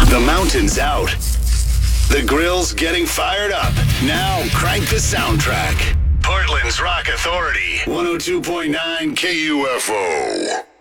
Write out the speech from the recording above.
The mountain's out. The grill's getting fired up. Now crank the soundtrack. Portland's Rock Authority. 102.9 KUFO.